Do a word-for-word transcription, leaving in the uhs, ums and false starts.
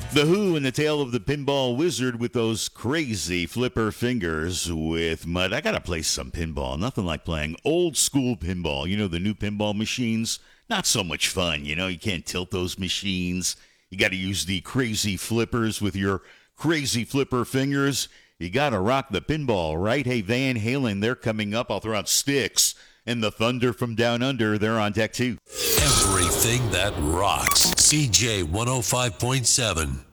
The Who and the Tale of the Pinball Wizard with those crazy flipper fingers with mud. I gotta play some pinball. Nothing like playing old school pinball. You know, the new pinball machines, not so much fun. You know, you can't tilt those machines. You gotta use the crazy flippers with your crazy flipper fingers. You gotta rock the pinball, right? Hey, Van Halen, they're coming up. I'll throw out Styx and the Thunder from Down Under. They're on deck too. Everything that rocks. C J one oh five point seven.